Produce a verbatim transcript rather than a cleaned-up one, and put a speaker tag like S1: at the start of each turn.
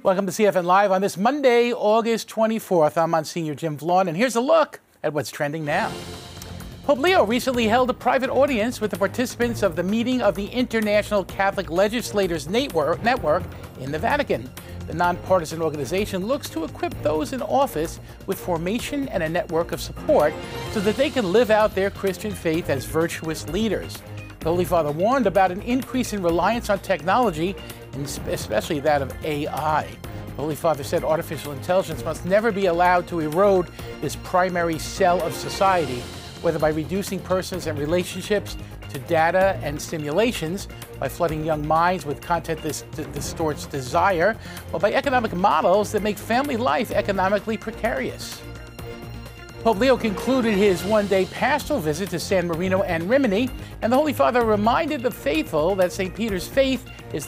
S1: Welcome to C F N Live on this Monday, August twenty-fourth. I'm Monsignor Jim Vaughn, and here's a look at what's trending now. Pope Leo recently held a private audience with the participants of the meeting of the International Catholic Legislators Network in the Vatican. The nonpartisan organization looks to equip those in office with formation and a network of support so that they can live out their Christian faith as virtuous leaders. The Holy Father warned about an increase in reliance on technology, and especially that of A I. The Holy Father said artificial intelligence must never be allowed to erode this primary cell of society, whether by reducing persons and relationships to data and stimulations, by flooding young minds with content that distorts desire, or by economic models that make family life economically precarious. Pope Leo concluded his one-day pastoral visit to San Marino and Rimini, and the Holy Father reminded the faithful that Saint Peter's faith is